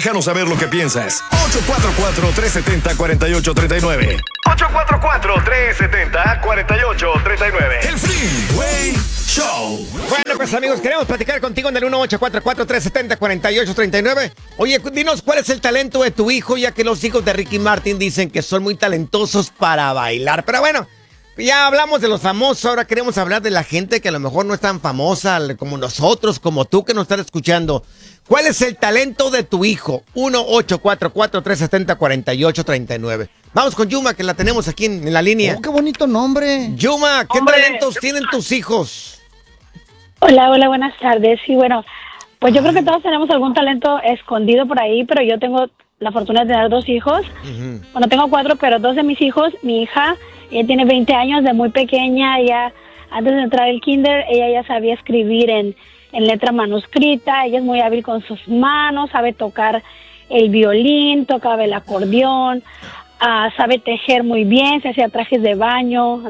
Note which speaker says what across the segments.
Speaker 1: Déjanos saber lo que piensas. 844-370-4839. 844-370-4839. El Freeway Show.
Speaker 2: Bueno, pues amigos, queremos platicar contigo en el 1844-370-4839. Oye, dinos cuál es el talento de tu hijo, ya que los hijos de Ricky Martin dicen que son muy talentosos para bailar. Pero bueno, ya hablamos de los famosos, ahora queremos hablar de la gente que a lo mejor no es tan famosa como nosotros, como tú que nos estás escuchando. ¿Cuál es el talento de tu hijo? 1-844-370-4839. Vamos con Yuma, que la tenemos aquí en la línea.
Speaker 3: ¡Oh, qué bonito nombre!
Speaker 2: Yuma, ¿qué talentos tienen tus hijos?
Speaker 4: Hola, buenas tardes. Sí, bueno, pues yo creo que todos tenemos algún talento escondido por ahí, pero yo tengo la fortuna de tener 2 hijos. Bueno, tengo 4, pero 2 de mis hijos, mi hija, ella tiene 20 años, de muy pequeña, ella, antes de entrar al kinder, ella ya sabía escribir en letra manuscrita, ella es muy hábil con sus manos, sabe tocar el violín, tocaba el acordeón, sabe tejer muy bien, se hacía trajes de baño,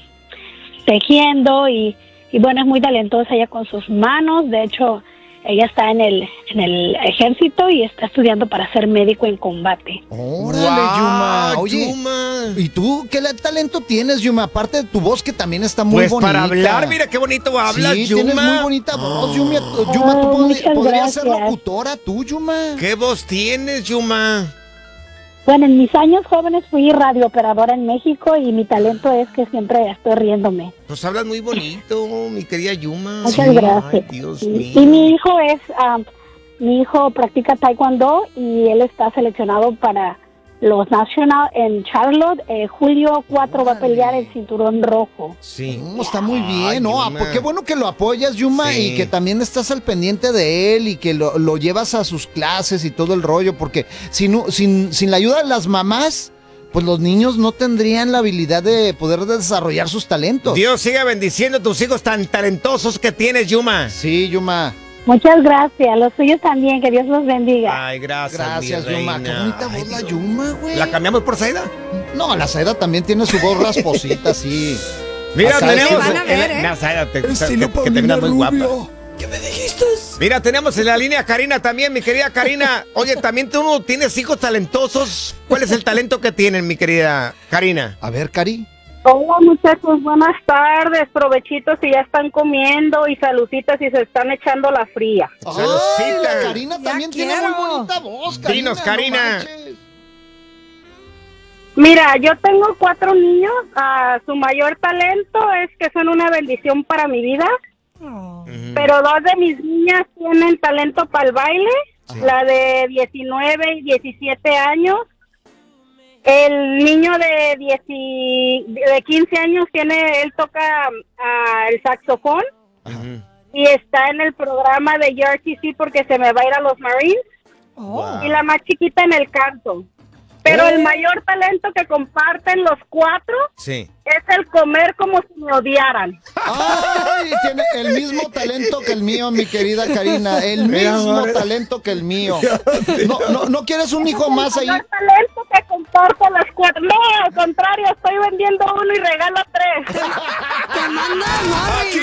Speaker 4: tejiendo y bueno, es muy talentosa ella con sus manos. De hecho, ella está en el ejército y está estudiando para ser médico en combate.
Speaker 3: ¡Órale,
Speaker 2: Wow,
Speaker 3: Yuma! Oye,
Speaker 2: Yuma.
Speaker 3: ¿Y tú qué talento tienes, Yuma? Aparte de tu voz, que también está muy bonita.
Speaker 2: Pues para hablar, mira qué bonito hablas,
Speaker 3: sí,
Speaker 2: Yuma.
Speaker 3: tienes muy bonita voz, Yuma. Yuma, tú podrías ser
Speaker 4: gracias.
Speaker 3: locutora, tú, Yuma.
Speaker 2: ¿Qué voz tienes, Yuma?
Speaker 4: Bueno, en mis años jóvenes fui radiooperadora en México y mi talento es que siempre estoy riéndome.
Speaker 2: Pues hablas muy bonito, mi querida Yuma.
Speaker 4: Muchas gracias.
Speaker 2: Ay, Dios
Speaker 4: Sí.
Speaker 2: mío.
Speaker 4: Y mi hijo practica taekwondo y él está seleccionado para los National en Charlotte. Julio 4 va a pelear el cinturón rojo.
Speaker 2: Sí.
Speaker 3: No, está muy bien,
Speaker 2: Ay,
Speaker 3: ¿no?
Speaker 2: Yuma.
Speaker 3: Pues qué bueno que lo apoyas, Yuma,
Speaker 2: Sí.
Speaker 3: y que también estás al pendiente de él y que lo llevas a sus clases y todo el rollo, porque sin la ayuda de las mamás, pues los niños no tendrían la habilidad de poder desarrollar sus talentos.
Speaker 2: Dios siga bendiciendo a tus hijos tan talentosos que tienes, Yuma.
Speaker 3: Sí, Yuma.
Speaker 4: Muchas gracias, los suyos también, que Dios los bendiga.
Speaker 2: Ay, gracias,
Speaker 3: Gracias,
Speaker 2: mi
Speaker 3: Yuma.
Speaker 2: reina.
Speaker 3: Qué bonita
Speaker 2: Ay,
Speaker 3: voz la
Speaker 2: Dios.
Speaker 3: Yuma, güey.
Speaker 2: ¿La cambiamos por Zaida?
Speaker 3: No, la Zaida también tiene su voz rasposita, sí.
Speaker 2: Mira,
Speaker 3: Acá
Speaker 2: tenemos...
Speaker 5: van a ver,
Speaker 2: Mira, Zaida, que
Speaker 3: Estilo
Speaker 2: te miras muy guapa.
Speaker 3: ¿Qué me dijiste?
Speaker 2: Mira, tenemos en la línea a Karina también, mi querida Karina. Oye, ¿también tú tienes hijos talentosos? ¿Cuál es el talento que tienen, mi querida Karina?
Speaker 3: A ver, Cari.
Speaker 6: Hola muchachos, buenas tardes, provechitos si ya están comiendo y saluditas si se están echando la fría.
Speaker 3: Ay,
Speaker 2: Saludcita.
Speaker 3: la Karina también tiene
Speaker 5: quiero.
Speaker 3: muy bonita voz, Karina.
Speaker 2: Dinos, Karina.
Speaker 3: no manches.
Speaker 6: Mira, yo tengo 4 niños, su mayor talento es que son una bendición para mi vida, pero 2 de mis niñas tienen talento para el baile, la de 19 y 17 años. El niño de 15 años él toca el saxofón y está en el programa de URTC porque se me va a ir a los Marines. Y la más chiquita en el canto. Pero el mayor talento que comparten los 4
Speaker 2: Sí.
Speaker 6: es el comer como si me odiaran.
Speaker 3: Ay, tiene el mismo talento que el mío, mi querida Karina. El mismo talento que el mío. ¿No quieres un hijo más ahí?
Speaker 6: El mayor talento que comparten los 4. No, al contrario, estoy vendiendo uno y regalo 3.
Speaker 5: Te manda Morris.
Speaker 1: Aquí